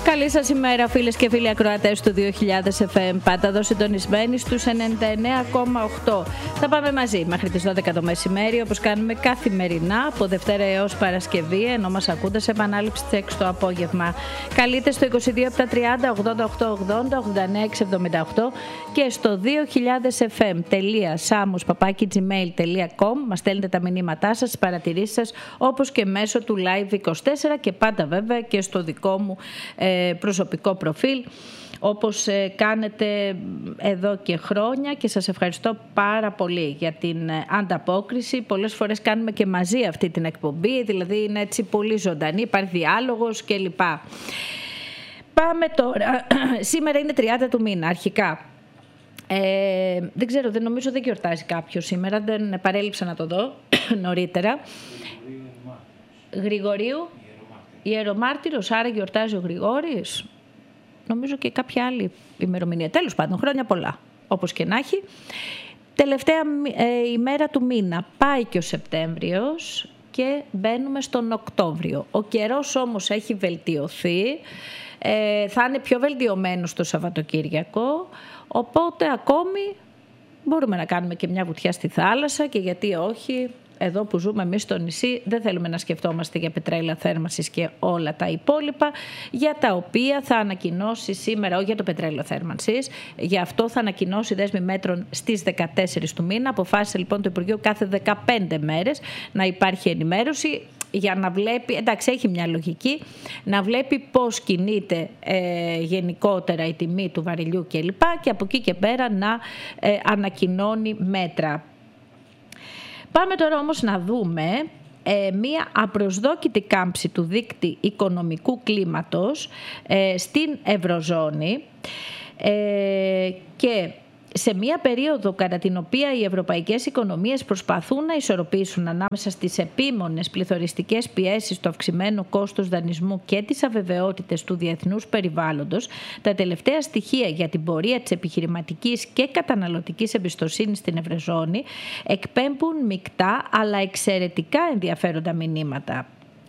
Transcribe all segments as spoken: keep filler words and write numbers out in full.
Καλή σας ημέρα, φίλες και φίλοι ακροατές του δύο χιλιάδες εφ εμ. Πάντα εδώ συντονισμένοι στους ενενήντα εννέα κόμμα οκτώ. Θα πάμε μαζί μέχρι τις δώδεκα το μεσημέρι, όπως κάνουμε καθημερινά από Δευτέρα έως Παρασκευή, ενώ μας ακούτε σε επανάληψη της έξι το απόγευμα. Καλείτε στο είκοσι δύο επτακόσια τριάντα ογδόντα οκτώ ογδόντα ογδόντα εννέα εξακόσια εβδομήντα οκτώ και στο δύο χιλιάδες εφ εμ τελεία σάμος παπάκι τζι μέιλ τελεία κομ. Μας στέλνετε τα μηνύματά σας, τις παρατηρήσεις σας, όπως και μέσω του Live είκοσι τέσσερα και πάντα βέβαια και στο δικό μου ε, προσωπικό προφίλ, όπως ε, κάνετε εδώ και χρόνια, και σας ευχαριστώ πάρα πολύ για την ε, ανταπόκριση. Πολλές φορές κάνουμε και μαζί αυτή την εκπομπή, δηλαδή είναι έτσι πολύ ζωντανή, υπάρχει διάλογος κλπ. Πάμε τώρα. Σήμερα είναι τριάντα του μήνα, αρχικά. Ε, δεν ξέρω, δεν νομίζω δεν γιορτάζει κάποιος σήμερα, δεν παρέλειψα να το δω νωρίτερα. Γρηγορίου, Ιερομάρτυρος, άρα γιορτάζει ο Γρηγόρης. Νομίζω και κάποια άλλη ημερομηνία. Τέλος πάντων, χρόνια πολλά, όπως και να έχει. Τελευταία ε, ημέρα του μήνα, πάει και ο Σεπτέμβριος και μπαίνουμε στον Οκτώβριο. Ο καιρός όμως έχει βελτιωθεί, ε, θα είναι πιο βελτιωμένος το Σαββατοκύριακο, οπότε ακόμη μπορούμε να κάνουμε και μια βουτιά στη θάλασσα, και γιατί όχι. Εδώ που ζούμε εμείς στο νησί δεν θέλουμε να σκεφτόμαστε για πετρέλαια θέρμανσης και όλα τα υπόλοιπα, για τα οποία θα ανακοινώσει σήμερα, όχι για το πετρέλαιο θέρμανσης, για αυτό θα ανακοινώσει δέσμη μέτρων στις δεκατέσσερις του μήνα. Αποφάσισε λοιπόν το Υπουργείο κάθε δεκαπέντε μέρες να υπάρχει ενημέρωση, για να βλέπει, εντάξει έχει μια λογική, να βλέπει πώς κινείται ε, γενικότερα η τιμή του βαρελιού κλπ. Και από εκεί και πέρα να ε, ανακοινώνει μέτρα. Πάμε τώρα όμως να δούμε ε, μία απροσδόκητη κάμψη του δείκτη οικονομικού κλίματος ε, στην Ευρωζώνη ε, και σε μία περίοδο κατά την οποία οι ευρωπαϊκές οικονομίες προσπαθούν να ισορροπήσουν ανάμεσα στις επίμονες πληθωριστικές πιέσεις του αυξημένου κόστους δανεισμού και τις αβεβαιότητες του διεθνούς περιβάλλοντος, τα τελευταία στοιχεία για την πορεία της επιχειρηματικής και καταναλωτικής εμπιστοσύνης στην Ευρωζώνη εκπέμπουν μεικτά αλλά εξαιρετικά ενδιαφέροντα μηνύματα.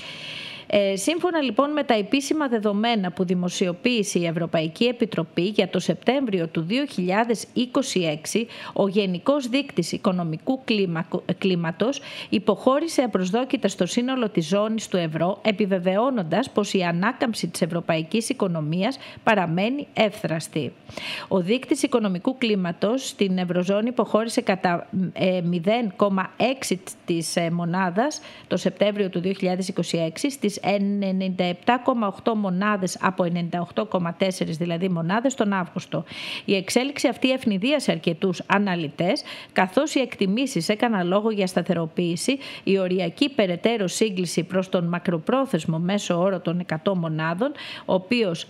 Ε, σύμφωνα λοιπόν με τα επίσημα δεδομένα που δημοσιοποίησε η Ευρωπαϊκή Επιτροπή για το Σεπτέμβριο του δύο χιλιάδες είκοσι έξι, ο Γενικός Δείκτης Οικονομικού Κλίματος υποχώρησε απροσδόκητα στο σύνολο της ζώνης του ευρώ, επιβεβαιώνοντας πως η ανάκαμψη της ευρωπαϊκής οικονομίας παραμένει εύθραστη. Ο δείκτης οικονομικού κλίματος στην Ευρωζώνη υποχώρησε κατά μηδέν κόμμα έξι της μονάδας το Σεπτέμβριο του δύο χιλιάδες είκοσι έξι στις ενενήντα επτά κόμμα οκτώ μονάδες από ενενήντα οκτώ κόμμα τέσσερα δηλαδή μονάδες τον Αύγουστο. Η εξέλιξη αυτή ευνηδίασε αρκετούς αναλυτές, καθώς οι εκτιμήσεις έκαναν λόγο για σταθεροποίηση, η οριακή περαιτέρω σύγκληση προς τον μακροπρόθεσμο μέσο όρο των εκατό μονάδων, ο οποίος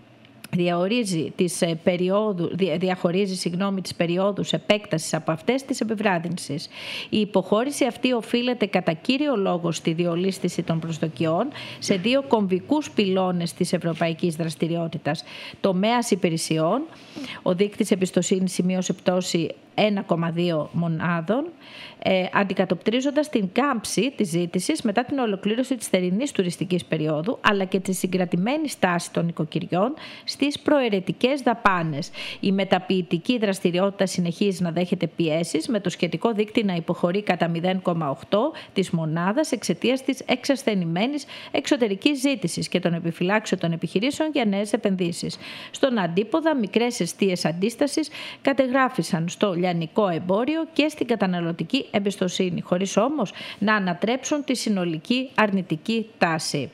διαχωρίζει τις, περιόδου, διαχωρίζει, συγγνώμη, τις περιόδους επέκτασης από αυτές της επιβράδυνσης. Η υποχώρηση αυτή οφείλεται κατά κύριο λόγο στη διολίσθηση των προσδοκιών σε δύο κομβικούς πυλώνες της ευρωπαϊκής δραστηριότητας. Τομέας υπηρεσιών, ο δείκτης εμπιστοσύνης σημείωσε πτώση ένα κόμμα δύο μονάδων, ε, αντικατοπτρίζοντας την κάμψη της ζήτησης μετά την ολοκλήρωση της θερινής τουριστικής περίοδου, αλλά και τη συγκρατημένη στάση των οικοκυριών στις προαιρετικές δαπάνες. Η μεταποιητική δραστηριότητα συνεχίζει να δέχεται πιέσεις, με το σχετικό δείκτη να υποχωρεί κατά μηδέν κόμμα οκτώ της μονάδας εξαιτίας της εξασθενημένης εξωτερικής ζήτησης και των επιφυλάξεων των επιχειρήσεων για νέες επενδύσεις. Στον αντίποδα, μικρές εστίες αντίστασης κατεγράφησαν στο λιανικό εμπόριο και στην καταναλωτική εμπιστοσύνη, χωρίς όμως να ανατρέψουν τη συνολική αρνητική τάση.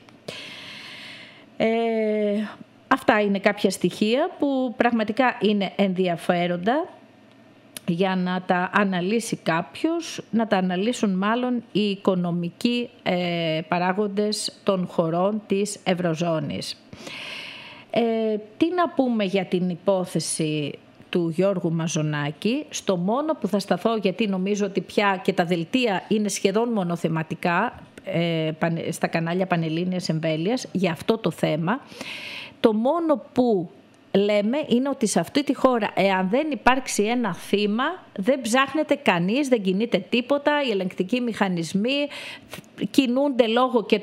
Ε, αυτά είναι κάποια στοιχεία που πραγματικά είναι ενδιαφέροντα για να τα αναλύσει κάποιος, να τα αναλύσουν μάλλον οι οικονομικοί ε, παράγοντες των χωρών της Ευρωζώνης. Ε, τι να πούμε για την υπόθεση του Γιώργου Μαζονάκη? Στο μόνο που θα σταθώ, γιατί νομίζω ότι πια και τα δελτία είναι σχεδόν μονοθεματικά ε, στα κανάλια πανελλήνιας εμβέλειας για αυτό το θέμα, το μόνο που λέμε είναι ότι σε αυτή τη χώρα, εάν δεν υπάρξει ένα θύμα, δεν ψάχνεται κανείς, δεν κινείται τίποτα, οι ελεγκτικοί μηχανισμοί κινούνται λόγω και των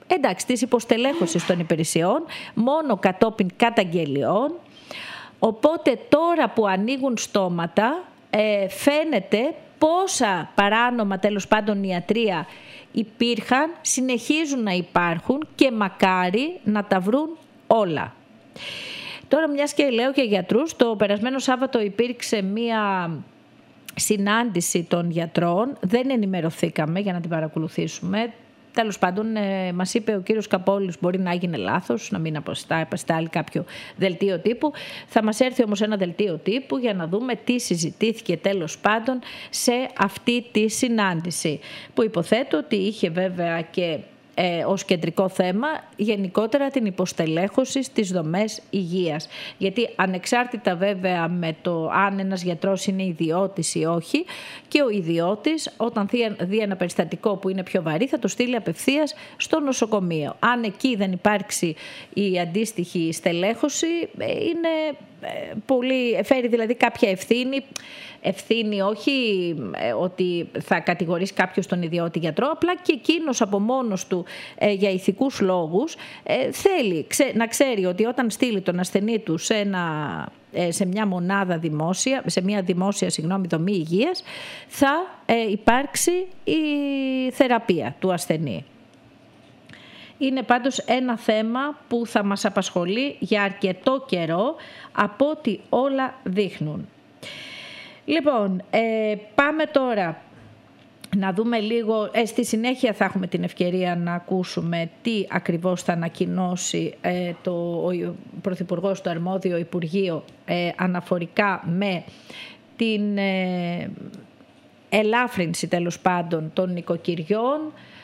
εντάξει, της υποστελέχωσης των υπηρεσιών, μόνο κατόπιν καταγγελιών. Οπότε τώρα που ανοίγουν στόματα, ε, φαίνεται πόσα παράνομα τέλος πάντων ιατρεία υπήρχαν, συνεχίζουν να υπάρχουν και μακάρι να τα βρουν όλα. Τώρα μιας και λέω για γιατρούς, το περασμένο Σάββατο υπήρξε μία συνάντηση των γιατρών, δεν ενημερωθήκαμε για να την παρακολουθήσουμε. Τέλος πάντων, ε, μας είπε ο κύριος Καπόλης, μπορεί να έγινε λάθος, να μην αποστάλει κάποιο δελτίο τύπου. Θα μας έρθει όμως ένα δελτίο τύπου για να δούμε τι συζητήθηκε τέλος πάντων σε αυτή τη συνάντηση. Που υποθέτω ότι είχε βέβαια και ε, ως κεντρικό θέμα γενικότερα την υποστελέχωση στις δομές υγείας. Γιατί ανεξάρτητα βέβαια με το αν ένας γιατρός είναι ιδιώτης ή όχι, και ο ιδιώτης όταν δει ένα περιστατικό που είναι πιο βαρύ θα το στείλει απευθείας στο νοσοκομείο. Αν εκεί δεν υπάρξει η αντίστοιχη στελέχωση, είναι πολύ, φέρει δηλαδή κάποια ευθύνη. Ευθύνη όχι ε, ότι θα κατηγορήσει κάποιος τον ιδιώτη γιατρό, απλά και εκείνος από μόνος του ε, για ηθικούς λόγους ε, θέλει ξέ, να ξέρει ότι όταν στείλει τον ασθενή του σε, ένα, ε, σε μια μονάδα δημόσια, σε μια δημόσια συγγνώμη, δομή υγείας, θα ε, υπάρξει η θεραπεία του ασθενή. Είναι πάντως ένα θέμα που θα μας απασχολεί για αρκετό καιρό από ό,τι όλα δείχνουν. Λοιπόν, ε, πάμε τώρα να δούμε λίγο, ε, στη συνέχεια θα έχουμε την ευκαιρία να ακούσουμε τι ακριβώς θα ανακοινώσει ε, το, ο Πρωθυπουργός, το αρμόδιο Υπουργείο ε, αναφορικά με την ε, ελάφρυνση τέλος πάντων των νοικοκυριών,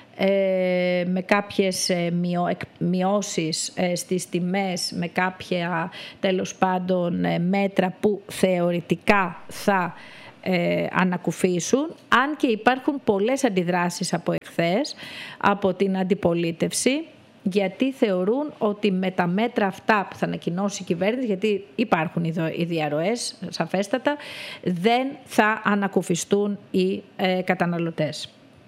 ε, με κάποιες ε, μειω, μειώσεις ε, στις τιμές, με κάποια τέλος πάντων ε, μέτρα που θεωρητικά θα ε, ανακουφίσουν, αν και υπάρχουν πολλές αντιδράσεις από εχθές, από την αντιπολίτευση, γιατί θεωρούν ότι με τα μέτρα αυτά που θα ανακοινώσει η κυβέρνηση, γιατί υπάρχουν οι διαρροές σαφέστατα, δεν θα ανακουφιστούν οι ε, καταναλωτές.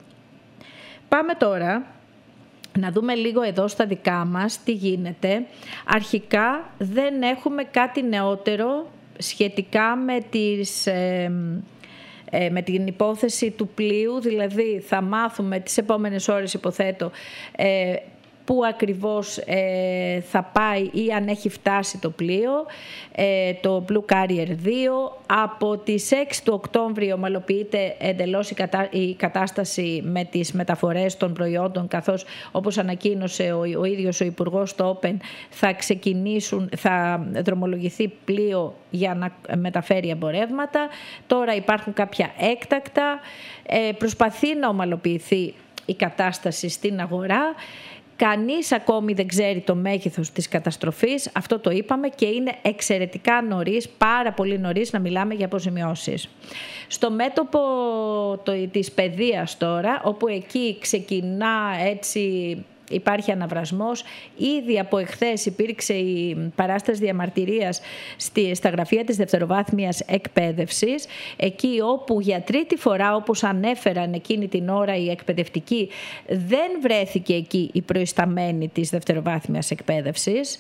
Πάμε τώρα να δούμε λίγο εδώ στα δικά μας τι γίνεται. Αρχικά δεν έχουμε κάτι νεότερο σχετικά με, τις, ε, ε, με την υπόθεση του πλοίου, δηλαδή θα μάθουμε τις επόμενες ώρες υποθέτω ε, πού ακριβώς ε, θα πάει ή αν έχει φτάσει το πλοίο, ε, το Blue Carrier δύο. Από τις έξι του Οκτώβρη ομαλοποιείται εντελώς η, κατά, η κατάσταση με τις μεταφορές των προϊόντων, καθώς όπως ανακοίνωσε ο, ο ίδιος ο Υπουργός στο Open, θα ξεκινήσουν, θα δρομολογηθεί πλοίο για να μεταφέρει εμπορεύματα. Τώρα υπάρχουν κάποια έκτακτα, ε, προσπαθεί να ομαλοποιηθεί η κατάσταση στην αγορά. Κανείς ακόμη δεν ξέρει το μέγεθος της καταστροφής, αυτό το είπαμε, και είναι εξαιρετικά νωρίς, πάρα πολύ νωρίς να μιλάμε για αποζημιώσεις. Στο μέτωπο το, της παιδείας τώρα, όπου εκεί ξεκινά έτσι, υπάρχει αναβρασμός. Ήδη από εχθές υπήρξε η παράσταση διαμαρτυρίας στη, στα γραφεία της δευτεροβάθμιας εκπαίδευσης, εκεί όπου για τρίτη φορά, όπως ανέφεραν εκείνη την ώρα οι εκπαιδευτικοί, δεν βρέθηκε εκεί η προϊσταμένη της δευτεροβάθμιας εκπαίδευσης.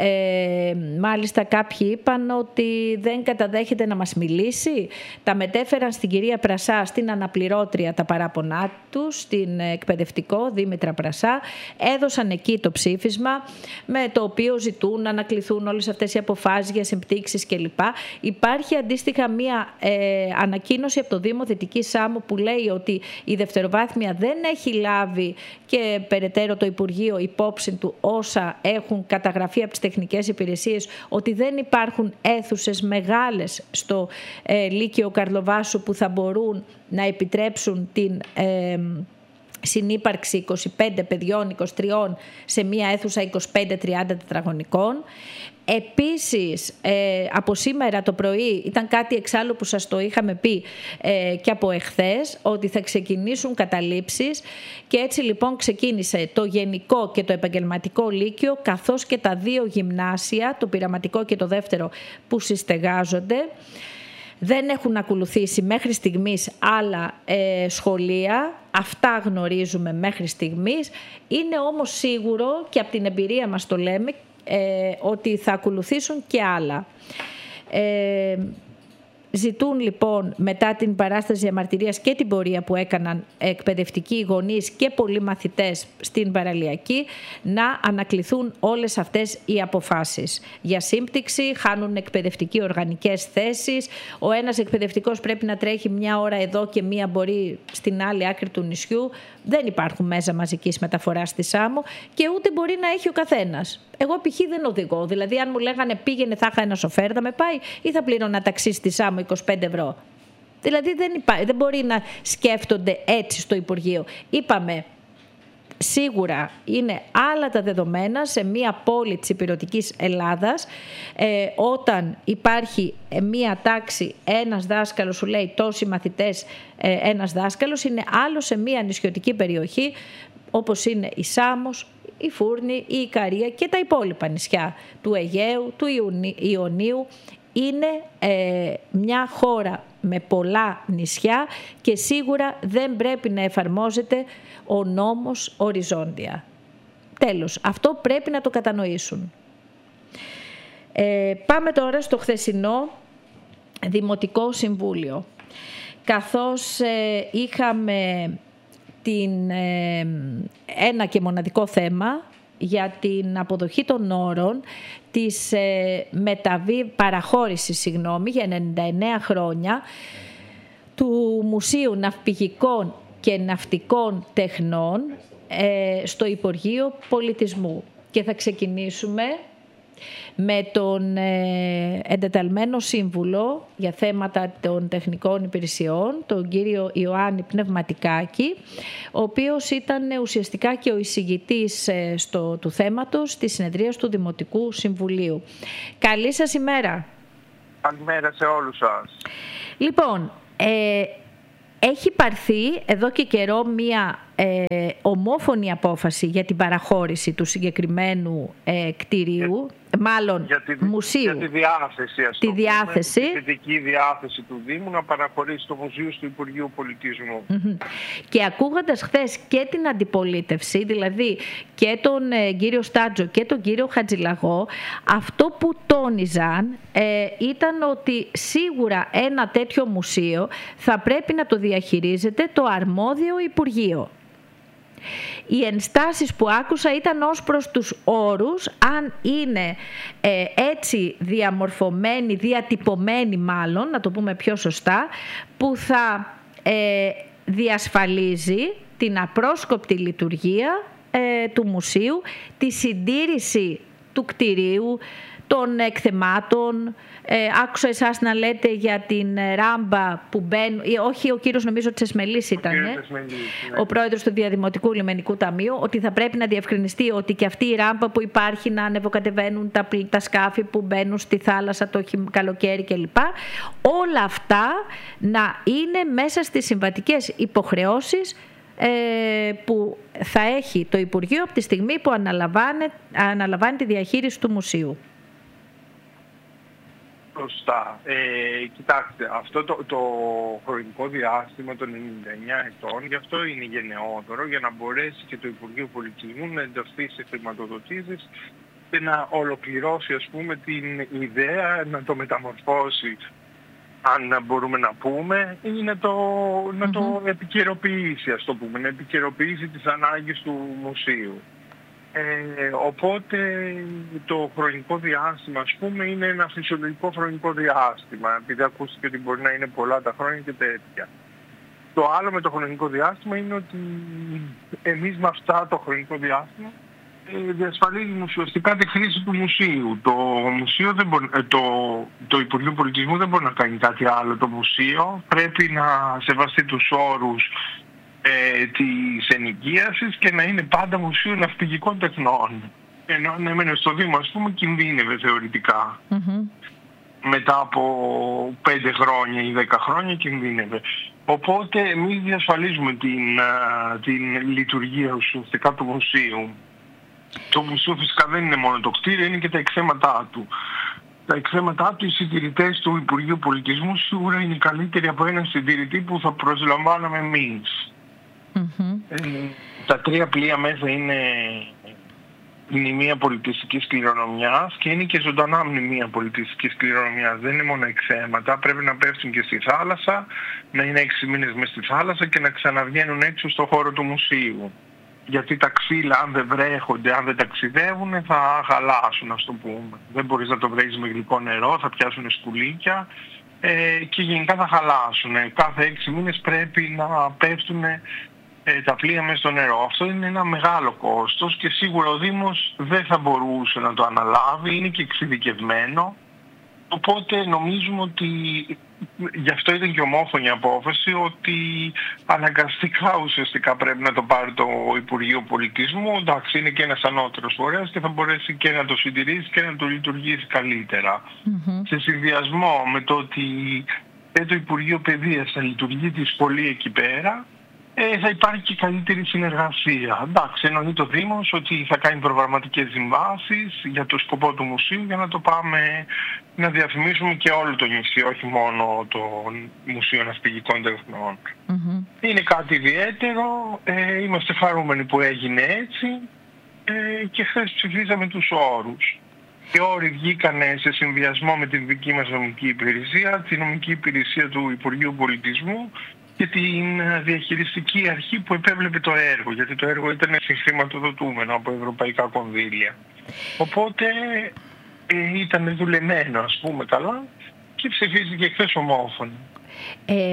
Ε, μάλιστα κάποιοι είπαν ότι δεν καταδέχεται να μας μιλήσει. Τα μετέφεραν στην κυρία Πρασά, στην αναπληρώτρια, τα παράπονά τους, στην εκπαιδευτικό Δήμητρα Πρασά. Έδωσαν εκεί το ψήφισμα με το οποίο ζητούν να ανακληθούν όλες αυτές οι αποφάσεις για συμπτύξεις κλπ. Υπάρχει αντίστοιχα μία ε, ανακοίνωση από το Δήμο Δυτικής Σάμου που λέει ότι η δευτεροβάθμια δεν έχει λάβει, και περαιτέρω το Υπουργείο, υπόψη του όσα έχουν καταγραφεί από τις τεχνικές υπηρεσίες, ότι δεν υπάρχουν αίθουσες μεγάλες στο ε, Λύκειο Καρλοβάσου που θα μπορούν να επιτρέψουν την ε, συνύπαρξη είκοσι πέντε παιδιών, είκοσι τρία σε μία αίθουσα είκοσι πέντε τριάντα τετραγωνικών. Επίσης, ε, από σήμερα το πρωί, ήταν κάτι εξάλλου που σας το είχαμε πει ε, και από εχθές, ότι θα ξεκινήσουν καταλήψεις, και έτσι λοιπόν ξεκίνησε το γενικό και το επαγγελματικό λύκειο, καθώς και τα δύο γυμνάσια, το πειραματικό και το δεύτερο, που συστεγάζονται. Δεν έχουν ακολουθήσει μέχρι στιγμής άλλα ε, σχολεία. Αυτά γνωρίζουμε μέχρι στιγμής. Είναι όμως σίγουρο, και από την εμπειρία μας το λέμε, ε, ότι θα ακολουθήσουν και άλλα. Ε, Ζητούν λοιπόν μετά την παράσταση διαμαρτυρίας και την πορεία που έκαναν εκπαιδευτικοί γονείς και πολλοί μαθητές στην παραλιακή να ανακληθούν όλες αυτές οι αποφάσεις. Για σύμπτυξη χάνουν εκπαιδευτικοί οργανικές θέσεις. Ο ένας εκπαιδευτικός πρέπει να τρέχει μια ώρα εδώ και μία μπορεί στην άλλη άκρη του νησιού. Δεν υπάρχουν μέσα μαζικής μεταφοράς στη Σάμο και ούτε μπορεί να έχει ο καθένας. Εγώ π.χ. δεν οδηγώ. Δηλαδή, αν μου λέγανε πήγαινε, θα είχα ένα σοφέρ, θα με πάει ή θα πλήρωνα ταξί στη Σάμο είκοσι πέντε ευρώ. Δηλαδή, δεν, υπά... δεν μπορεί να σκέφτονται έτσι στο Υπουργείο. Είπαμε, σίγουρα είναι άλλα τα δεδομένα σε μια πόλη της ηπειρωτικής Ελλάδας, ε, όταν υπάρχει μια τάξη, ένας δάσκαλος σου λέει τόσοι μαθητές, ε, ένας δάσκαλος, είναι άλλο σε μια νησιωτική περιοχή όπως είναι η Σάμος, η Φούρνη, η Ικαρία και τα υπόλοιπα νησιά του Αιγαίου, του Ιωνίου. Είναι ε, μια χώρα με πολλά νησιά και σίγουρα δεν πρέπει να εφαρμόζεται ο νόμος οριζόντια. Τέλος, αυτό πρέπει να το κατανοήσουν. Ε, πάμε τώρα στο χθεσινό Δημοτικό Συμβούλιο. Καθώς ε, είχαμε την, ε, ένα και μοναδικό θέμα για την αποδοχή των όρων της ε, μεταβή, παραχώρησης συγγνώμη, για ενενήντα εννέα χρόνια του Μουσείου Ναυπηγικών και Ναυτικών Τεχνών ε, στο Υπουργείο Πολιτισμού. Και θα ξεκινήσουμε με τον ε, εντεταλμένο σύμβουλο για θέματα των τεχνικών υπηρεσιών, τον κύριο Ιωάννη Πνευματικάκη, ο οποίος ήταν ουσιαστικά και ο εισηγητής ε, στο, του θέματος της συνεδρίας του Δημοτικού Συμβουλίου. Καλή σας ημέρα. Καλημέρα σε όλους σας. Λοιπόν, ε, έχει πάρθει εδώ και καιρό μία ε, ομόφωνη απόφαση για την παραχώρηση του συγκεκριμένου ε, κτηρίου, για, μάλλον για τη, μουσείου. Για τη διάθεση, ας τη το διάθεση. πούμε, τη θετική διάθεση του Δήμου να παραχωρήσει το Μουσείο του Υπουργείου Πολιτισμού. Mm-hmm. Και ακούγοντας χθες και την αντιπολίτευση, δηλαδή και τον ε, κύριο Στάτζο και τον κύριο Χατζηλαγό, αυτό που τόνιζαν ε, ήταν ότι σίγουρα ένα τέτοιο μουσείο θα πρέπει να το διαχειρίζεται το αρμόδιο Υπουργείο. Οι ενστάσεις που άκουσα ήταν ως προς τους όρους, αν είναι ε, έτσι διαμορφωμένοι, διατυπωμένοι μάλλον, να το πούμε πιο σωστά, που θα ε, διασφαλίζει την απρόσκοπτη λειτουργία ε, του μουσείου, τη συντήρηση του κτηρίου, των εκθεμάτων. Ε, άκουσα εσάς να λέτε για την ράμπα που μπαίνουν, όχι ο κύριος νομίζω Τσεσμελής ήταν, ο, ε, ναι. ο πρόεδρος του Διαδημοτικού Λιμενικού Ταμείου, ότι θα πρέπει να διευκρινιστεί ότι και αυτή η ράμπα που υπάρχει να ανεβοκατεβαίνουν τα, τα σκάφη που μπαίνουν στη θάλασσα το καλοκαίρι κλπ. Όλα αυτά να είναι μέσα στις συμβατικές υποχρεώσεις ε, που θα έχει το Υπουργείο από τη στιγμή που αναλαμβάνει, αναλαμβάνει τη διαχείριση του μουσείου. Σωστά. Ε, κοιτάξτε, αυτό το, το χρονικό διάστημα των ενενήντα εννέα ετών, γι' αυτό είναι γενναιόδωρο, για να μπορέσει και το Υπουργείο Πολιτισμού να ενταχθεί σε χρηματοδοτήσεις και να ολοκληρώσει, ας πούμε, την ιδέα, να το μεταμορφώσει, αν μπορούμε να πούμε, ή να το, mm-hmm. να το επικαιροποιήσει, ας το πούμε, να επικαιροποιήσει τις ανάγκες του μουσείου. Ε, οπότε το χρονικό διάστημα, ας πούμε, είναι ένα φυσιολογικό χρονικό διάστημα, επειδή ακούστηκε ότι μπορεί να είναι πολλά τα χρόνια και τέτοια. Το άλλο με το χρονικό διάστημα είναι ότι εμείς με αυτά το χρονικό διάστημα ε, διασφαλίζουμε ουσιαστικά τη χρήση του μουσείου. Το, μουσείο δεν μπορεί, ε, το, το Υπουργείο Πολιτισμού δεν μπορεί να κάνει κάτι άλλο. Το μουσείο πρέπει να σεβαστεί τους όρους Ε, της ενοικίασης και να είναι πάντα Μουσείο Ναυπηγικών Τεχνών. Ενώ αν έμενε στο Δήμο, ας πούμε, κινδύνευε θεωρητικά. Mm-hmm. Μετά από πέντε χρόνια ή δέκα χρόνια κινδύνευε. Οπότε εμείς διασφαλίζουμε την, την λειτουργία ουσιαστικά του μουσείου. Το μουσείο φυσικά δεν είναι μόνο το κτίριο, είναι και τα εκθέματά του. τα εκθέματά του, οι συντηρητές του Υπουργείου Πολιτισμού σίγουρα είναι καλύτεροι από έναν συντηρητή που θα προσλαμβάναμε εμείς. Mm-hmm. Ε, τα τρία πλοία μέσα είναι μνημεία πολιτιστικής κληρονομιάς και είναι και ζωντανά μνημεία πολιτιστικής κληρονομιάς. Δεν είναι μόνο εκθέματα, πρέπει να πέφτουν και στη θάλασσα, να είναι έξι μήνες μες στη θάλασσα και να ξαναβγαίνουν έξω στο χώρο του μουσείου. Γιατί τα ξύλα, αν δεν βρέχονται, αν δεν ταξιδεύουν, θα χαλάσουν, ας το πούμε. Δεν μπορείς να το βρέχεις με γλυκό νερό, θα πιάσουν σκουλίκια ε, και γενικά θα χαλάσουν. Κάθε έξι μήνες πρέπει να πέφτουν ε, τα πλοία μέσα στο νερό. Αυτό είναι ένα μεγάλο κόστος και σίγουρα ο Δήμος δεν θα μπορούσε να το αναλάβει, είναι και εξειδικευμένο. Οπότε νομίζουμε ότι, γι' αυτό ήταν και ομόφωνη απόφαση, ότι αναγκαστικά ουσιαστικά πρέπει να το πάρει το Υπουργείο Πολιτισμού. Εντάξει, είναι και ένας ανώτερος φορέας και θα μπορέσει και να το συντηρήσει και να το λειτουργήσει καλύτερα. Mm-hmm. Σε συνδυασμό με το ότι και το Υπουργείο Παιδείας θα λειτουργεί της πολύ εκεί πέρα, ε, θα υπάρχει και καλύτερη συνεργασία. Εντάξει, εννοεί το Δήμος ότι θα κάνει προγραμματικές συμβάσεις για το σκοπό του μουσείου για να το πάμε να διαφημίσουμε και όλο το νησί, όχι μόνο το Μουσείο Ναυπηγικών Τεχνών. Mm-hmm. Είναι κάτι ιδιαίτερο, ε, είμαστε χαρούμενοι που έγινε έτσι ε, και χθες ψηφίσαμε τους όρους. Οι όροι βγήκανε σε συνδυασμό με την δική μας νομική υπηρεσία, τη νομική υπηρεσία του Υπουργείου Πολιτισμού και την διαχειριστική αρχή που επέβλεπε το έργο, γιατί το έργο ήταν συγχρηματοδοτούμενο από ευρωπαϊκά κονδύλια. Οπότε ε, ήταν δουλεμένο, ας πούμε, καλά και ψηφίστηκε χθες ομόφωνα. Ε,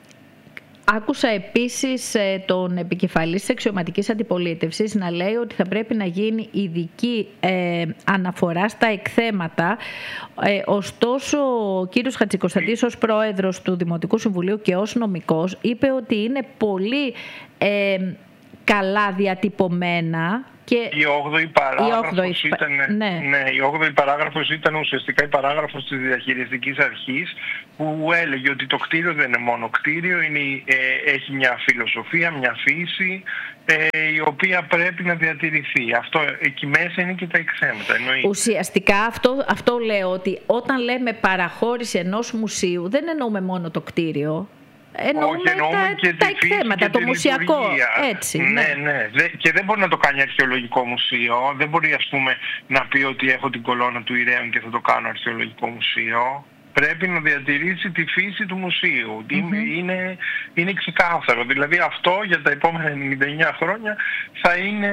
άκουσα επίσης ε, τον επικεφαλής της αξιωματικής αντιπολίτευσης να λέει ότι θα πρέπει να γίνει ειδική ε, αναφορά στα εκθέματα. Ε, ωστόσο, ο κύριος Χατζικοσταντής ως πρόεδρος του Δημοτικού Συμβουλίου και ως νομικός είπε ότι είναι πολύ ε, καλά διατυπωμένα. Και η όγδοη παράγραφος, η ήταν, ναι. Ναι, η όγδοη παράγραφος ήταν ουσιαστικά η παράγραφος της διαχειριστικής αρχής που έλεγε ότι το κτίριο δεν είναι μόνο κτίριο, είναι, ε, έχει μια φιλοσοφία, μια φύση ε, η οποία πρέπει να διατηρηθεί. Αυτό εκεί μέσα είναι και τα εκθέματα. Εννοεί. Ουσιαστικά αυτό, αυτό λέω ότι όταν λέμε παραχώρηση ενός μουσείου δεν εννοούμε μόνο το κτίριο. Εννοούμε, Όχι, εννοούμε τα, και τα τη εκθέματα, το μουσιακό. Έτσι, ναι, ναι. ναι. Δε, και δεν μπορεί να το κάνει αρχαιολογικό μουσείο. Δεν μπορεί, ας πούμε, να πει ότι έχω την κολόνα του Ηρέων και θα το κάνω αρχαιολογικό μουσείο. Πρέπει να διατηρήσει τη φύση του μουσείου. Mm-hmm. Είναι, είναι ξεκάθαρο. Δηλαδή αυτό για τα επόμενα ενενήντα εννέα χρόνια θα είναι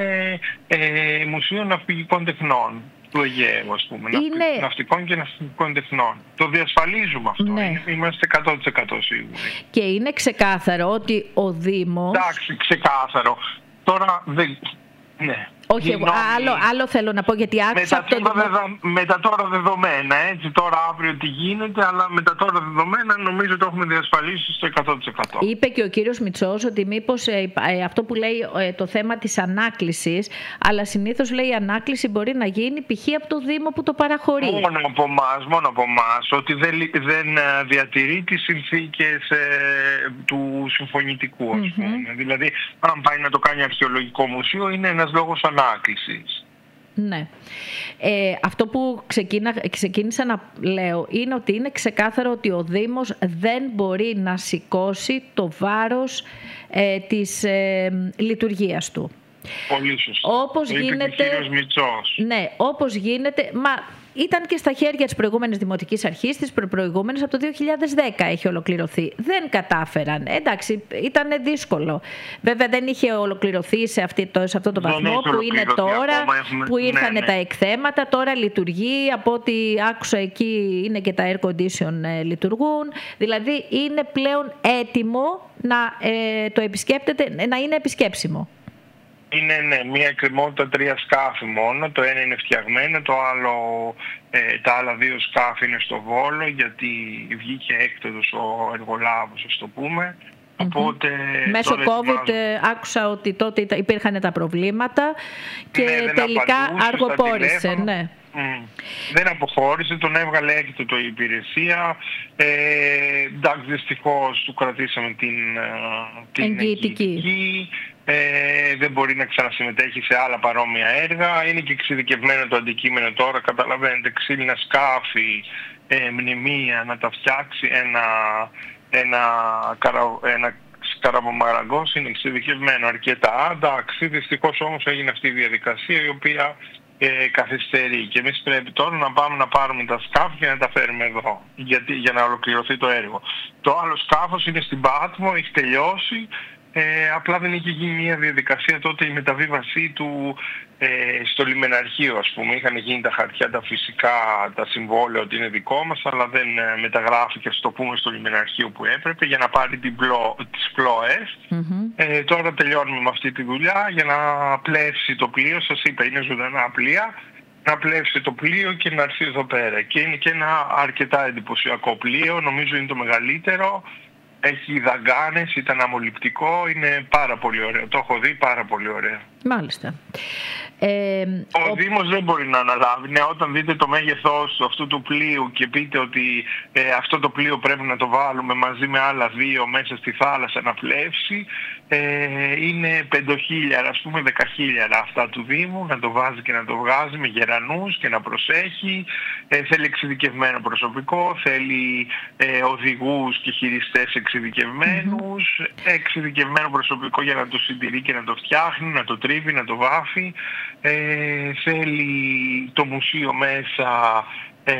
ε, Μουσείο Ναυπηγικών Τεχνών του Αιγαίου, ας πούμε, είναι... ναυτικών και ναυπηγικών τεχνών. Το διασφαλίζουμε αυτό, ναι. είναι, είμαστε εκατό τοις εκατό σίγουροι. Και είναι ξεκάθαρο ότι ο Δήμος... Εντάξει, ξεκάθαρο. Τώρα δεν... Ναι. Όχι, εγώ, άλλο, άλλο θέλω να πω γιατί άκουσα με, τα αυτό... δεδο... με τα τώρα δεδομένα, έτσι, τώρα αύριο τι γίνεται, αλλά με τα τώρα δεδομένα νομίζω το έχουμε διασφαλίσει στο εκατό τοις εκατό. Είπε και ο κύριος Μητσός ότι μήπως ε, ε, αυτό που λέει ε, το θέμα της ανάκλησης, αλλά συνήθως λέει η ανάκληση μπορεί να γίνει π.χ. από το Δήμο που το παραχωρεί. Μόνο από εμάς, μόνο από εμάς, ότι δεν, δεν διατηρεί τις συνθήκες ε, του συμφωνητικού, ας mm-hmm. πούμε. Δηλαδή, αν πάει να το κάνει αρχαιολογικό μουσείο, είναι ένας λόγος ανάκλησης. Ναι. Ε, αυτό που ξεκίνα, ξεκίνησα να λέω είναι ότι είναι ξεκάθαρο ότι ο Δήμος δεν μπορεί να σηκώσει το βάρος ε, της ε, λειτουργίας του. Πολύ σωστά. Όπως το γίνεται, είπε και ο κύριος Μητσός. Ναι, όπως γίνεται... Μα, ήταν και στα χέρια της προηγούμενης Δημοτικής Αρχής, της προπροηγούμενης, από το δύο χιλιάδες δέκα έχει ολοκληρωθεί. Δεν κατάφεραν. Εντάξει, ήταν δύσκολο. Βέβαια δεν είχε ολοκληρωθεί σε, αυτή το, σε αυτό το βαθμό που είναι τώρα, έχουμε... που ήρθαν ναι, ναι. τα εκθέματα. Τώρα λειτουργεί, από ό,τι άκουσα εκεί είναι και τα air condition ε, λειτουργούν. Δηλαδή είναι πλέον έτοιμο να ε, το επισκέπτεται, να είναι επισκέψιμο. Είναι ναι, μια εκκρεμότητα τρία σκάφη μόνο, το ένα είναι φτιαγμένο, το άλλο, ε, τα άλλα δύο σκάφη είναι στο Βόλο γιατί βγήκε έκτοδος ο εργολάβος, ας το πούμε. Mm-hmm. Οπότε, μέσω COVID ε, άκουσα ότι τότε υπήρχαν τα προβλήματα και ναι, τελικά αργοπόρησε. Ναι. Mm. Δεν αποχώρησε, τον έβγαλε έκτοτο η υπηρεσία. Ε, εντάξει, δυστυχώς του κρατήσαμε την, την εγγυητική. Ε, δεν μπορεί να ξανασυμμετέχει σε άλλα παρόμοια έργα. Είναι και εξειδικευμένο το αντικείμενο τώρα, καταλαβαίνετε, ξύλινα σκάφη, ε, μνημεία, να τα φτιάξει ένα, ένα, καρα, ένα καραβομαραγκός, είναι εξειδικευμένο αρκετά. Εντάξει, δυστυχώς όμως έγινε αυτή η διαδικασία η οποία ε, καθυστερεί και εμείς πρέπει τώρα να πάμε να πάρουμε τα σκάφη και να τα φέρουμε εδώ γιατί, για να ολοκληρωθεί το έργο. Το άλλο σκάφος είναι στην Πάτμο, έχει τελειώσει. Ε, απλά δεν είχε γίνει μια διαδικασία τότε η μεταβίβασή του ε, στο λιμεναρχείο, ας πούμε. Είχαν γίνει τα χαρτιά, τα φυσικά, τα συμβόλαια ότι είναι δικό μας, αλλά δεν ε, μεταγράφηκε, ας το πούμε, στο λιμεναρχείο που έπρεπε για να πάρει την πλώ, τις πλώες. Mm-hmm. Ε, τώρα τελειώνουμε με αυτή τη δουλειά για να πλεύσει το πλοίο. Σας είπα, είναι ζωντανά πλοία. Να πλεύσει το πλοίο και να έρθει εδώ πέρα. Και είναι και ένα αρκετά εντυπωσιακό πλοίο, νομίζω είναι το μεγαλύτερο. Έχει δαγκάνες, ήταν αμολυπτικό, είναι πάρα πολύ ωραίο. Το έχω δει, πάρα πολύ ωραίο. Μάλιστα. Ε, ο, ο Δήμος δεν μπορεί να αναλάβει. Ναι, όταν δείτε το μέγεθος αυτού του πλοίου και πείτε ότι ε, αυτό το πλοίο πρέπει να το βάλουμε μαζί με άλλα δύο μέσα στη θάλασσα να πλεύσει, ε, είναι πεντοχίλιαρα, ας πούμε δεκαχίλιαρα αυτά του Δήμου, να το βάζει και να το βγάζει με γερανούς και να προσέχει. Ε, θέλει εξειδικευμένο προσωπικό, θέλει ε, οδηγούς και χειριστές εξειδικευμένους, mm-hmm. εξειδικευμένο προσωπικό για να το συντηρεί και να το φτιάχνει, να το τρίβει, να το βάφει. Ε, θέλει το μουσείο μέσα ε,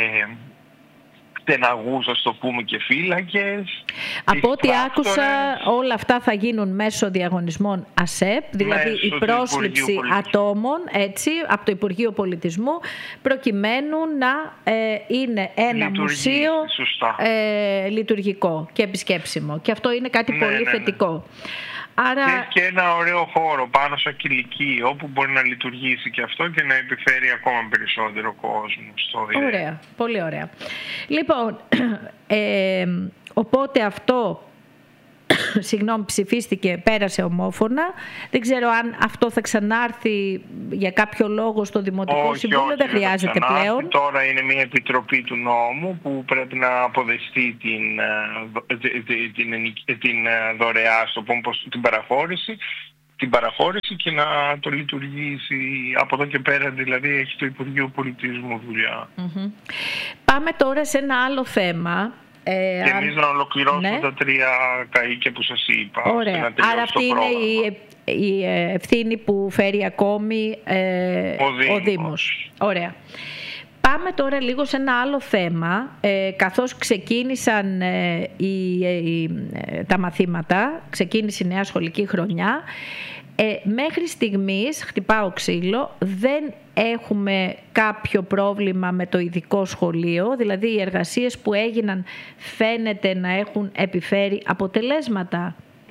στεναγούς, ας το πούμε, και φύλακες. Από ό,τι άκουσα, όλα αυτά θα γίνουν μέσω διαγωνισμών ΑΣΕΠ, δηλαδή μέσω η πρόσληψη ατόμων, έτσι, από το Υπουργείο Πολιτισμού, προκειμένου να ε, είναι ένα Λειτουργεί, μουσείο ε, λειτουργικό και επισκέψιμο. Και αυτό είναι κάτι ναι, πολύ ναι, θετικό. Ναι. Άρα... Έχει και ένα ωραίο χώρο πάνω σε Κυλική, όπου μπορεί να λειτουργήσει και αυτό και να επιφέρει ακόμα περισσότερο κόσμο στο ΔΙΕ. Ωραία, πολύ ωραία. Λοιπόν, ε, οπότε αυτό συγγνώμη, ψηφίστηκε, πέρασε ομόφωνα. Δεν ξέρω αν αυτό θα ξανάρθει για κάποιο λόγο στο Δημοτικό όχι, Συμβούλιο, όχι, δεν χρειάζεται θα πλέον. Τώρα είναι μια επιτροπή του νόμου που πρέπει να αποδεστεί την, την, την, την δωρεά, στο πούμε, την παραχώρηση. την παραχώρηση και να το λειτουργήσει από εδώ και πέρα, δηλαδή έχει το Υπουργείο Πολιτισμού δουλειά. Mm-hmm. Πάμε τώρα σε ένα άλλο θέμα. Ε, και αν... εμείς να ολοκληρώσουμε ναι. τα τρία καΐκια που σας είπα. Ωραία. Άρα αυτή είναι η, η ευθύνη που φέρει ακόμη ε, ο, Δήμος. ο Δήμος. Ωραία. Πάμε τώρα λίγο σε ένα άλλο θέμα, ε, καθώς ξεκίνησαν ε, οι, οι, τα μαθήματα, ξεκίνησε η νέα σχολική χρονιά. Ε, μέχρι στιγμής, χτυπάω ξύλο, δεν έχουμε κάποιο πρόβλημα με το ειδικό σχολείο, δηλαδή οι εργασίες που έγιναν φαίνεται να έχουν επιφέρει αποτελέσματα.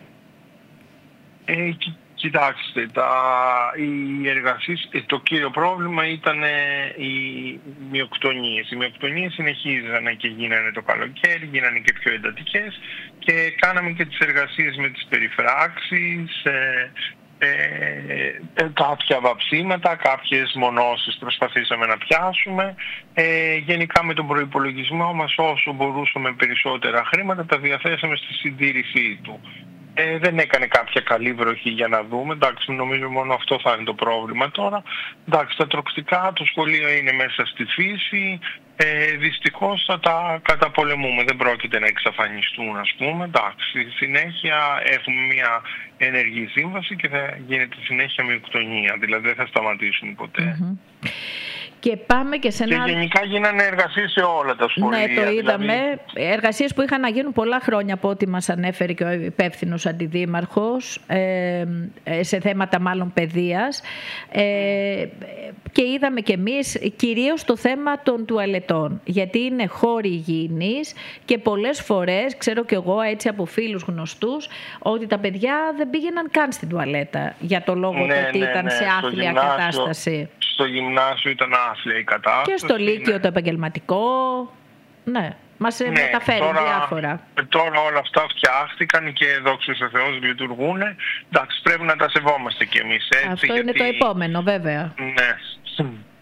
Ε, Κοιτάξτε, τα, οι εργασίες, το κύριο πρόβλημα ήταν οι μειοκτονίες. Οι μειοκτονίες συνεχίζανε και γίνανε το καλοκαίρι, γίνανε και πιο εντατικές και κάναμε και τις εργασίες με τις περιφράξεις, ε, ε, ε, κάποια βαψίματα, κάποιες μονώσεις προσπαθήσαμε να πιάσουμε. Ε, γενικά με τον προϋπολογισμό μας όσο μπορούσαμε περισσότερα χρήματα τα διαθέσαμε στη συντήρησή του. Ε, δεν έκανε κάποια καλή βροχή για να δούμε. Εντάξει, νομίζω μόνο αυτό θα είναι το πρόβλημα τώρα. Εντάξει, τα τροξικά, το σχολείο είναι μέσα στη φύση. Ε, δυστυχώς θα τα καταπολεμούμε. Δεν πρόκειται να εξαφανιστούν, ας πούμε. Εντάξει, στη συνέχεια έχουμε μια ενεργή σύμβαση και θα γίνεται συνέχεια μειοκτονία. Δηλαδή δεν θα σταματήσουν ποτέ. Mm-hmm. Και πάμε και σε ένα... Και γενικά γίνανε εργασίες σε όλα τα σχολεία. Ναι, το είδαμε. Δηλαδή... Εργασίες που είχαν να γίνουν πολλά χρόνια από ό,τι μας ανέφερε και ο υπεύθυνος αντιδήμαρχος, ε, σε θέματα μάλλον παιδείας. Ε, και είδαμε και εμείς κυρίως το θέμα των τουαλετών. Γιατί είναι χώροι υγιεινής και πολλές φορές, ξέρω και εγώ έτσι από φίλους γνωστούς, ότι τα παιδιά δεν πήγαιναν καν στην τουαλέτα για το λόγο ναι, ότι ναι, ήταν ναι, σε άθλια κατάσταση. Στο γυμνάσιο ήταν άθλια η κατάσταση. Και στο Λύκειο ναι. το επαγγελματικό. Ναι, μας ναι, μεταφέρει τώρα, διάφορα. Τώρα όλα αυτά φτιάχτηκαν και δόξα τω Θεώ λειτουργούν. Εντάξει, πρέπει να τα σεβόμαστε κι εμείς έτσι. Αυτό γιατί... είναι το επόμενο βέβαια. Ναι.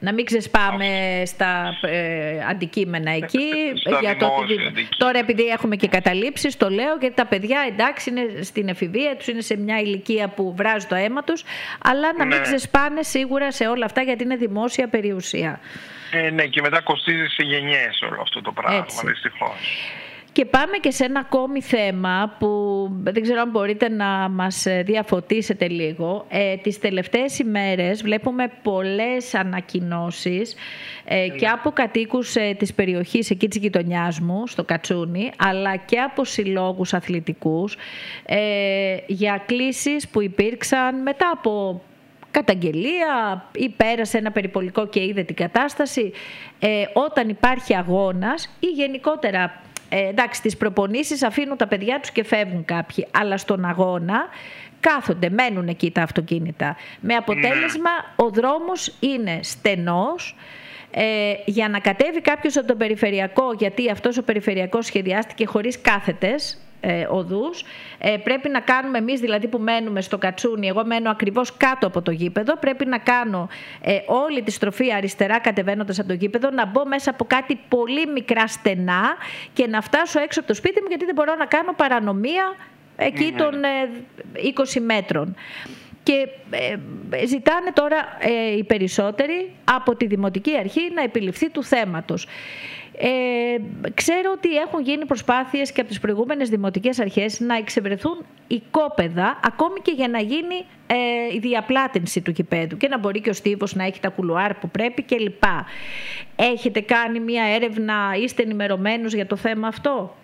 Να μην ξεσπάμε στα ε, αντικείμενα εκεί. Στα για το ότι... δημόσια, Τώρα επειδή έχουμε και καταλήψεις, το λέω, γιατί τα παιδιά εντάξει είναι στην εφηβεία τους, είναι σε μια ηλικία που βράζει το αίμα τους, αλλά να μην Ναι. ξεσπάνε σίγουρα σε όλα αυτά, γιατί είναι δημόσια περιουσία. Ε, ναι, και μετά κοστίζει σε γενιές όλο αυτό το πράγμα, Έτσι. δυστυχώς. Και πάμε και σε ένα ακόμη θέμα που δεν ξέρω αν μπορείτε να μας διαφωτίσετε λίγο. Ε, τις τελευταίες ημέρες βλέπουμε πολλές ανακοινώσεις ε, και από κατοίκους ε, της περιοχής εκεί της γειτονιάς μου, στο Κατσούνι, αλλά και από συλλόγους αθλητικούς ε, για κλήσεις που υπήρξαν μετά από καταγγελία ή πέρασε ένα περιπολικό και είδε την κατάσταση, ε, όταν υπάρχει αγώνας ή γενικότερα. Ε, εντάξει, τις προπονήσεις αφήνουν τα παιδιά τους και φεύγουν κάποιοι, αλλά στον αγώνα κάθονται, μένουν εκεί τα αυτοκίνητα. Με αποτέλεσμα ο δρόμος είναι στενός. Ε, για να κατέβει κάποιος από τον περιφερειακό, γιατί αυτός ο περιφερειακός σχεδιάστηκε χωρίς κάθετες ε, οδούς, ε, πρέπει να κάνουμε εμείς δηλαδή που μένουμε στο Κατσούνι, εγώ μένω ακριβώς κάτω από το γήπεδο, πρέπει να κάνω ε, όλη τη στροφή αριστερά κατεβαίνοντας από το γήπεδο, να μπω μέσα από κάτι πολύ μικρά στενά και να φτάσω έξω από το σπίτι μου, γιατί δεν μπορώ να κάνω παρανομία εκεί των ε, είκοσι μέτρων. Και ε, ζητάνε τώρα ε, οι περισσότεροι από τη Δημοτική Αρχή να επιληφθεί του θέματος. Ε, ξέρω ότι έχουν γίνει προσπάθειες και από τις προηγούμενες δημοτικές αρχές να εξευρεθούν οικόπεδα, ακόμη και για να γίνει ε, η διαπλάτυνση του γηπέδου και να μπορεί και ο στίβος να έχει τα κουλουάρ που πρέπει κλπ. Έχετε κάνει μια έρευνα, είστε ενημερωμένους για το θέμα αυτό?